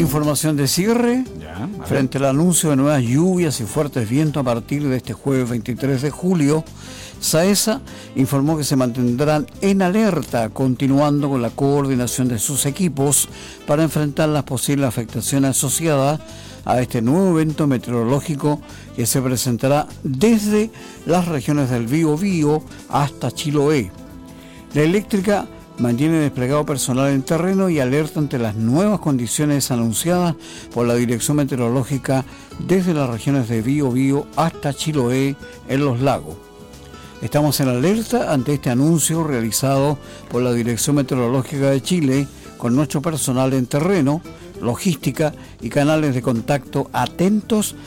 Información de cierre. Frente al anuncio de nuevas lluvias y fuertes vientos a partir de este jueves 23 de julio, SAESA informó que se mantendrán en alerta, continuando con la coordinación de sus equipos para enfrentar las posibles afectaciones asociadas a este nuevo evento meteorológico que se presentará desde las regiones del Biobío hasta Chiloé. La eléctrica mantiene desplegado personal en terreno y alerta ante las nuevas condiciones anunciadas por la Dirección Meteorológica desde las regiones de Biobío hasta Chiloé en los lagos. Estamos en alerta ante este anuncio realizado por la Dirección Meteorológica de Chile con nuestro personal en terreno, logística y canales de contacto atentos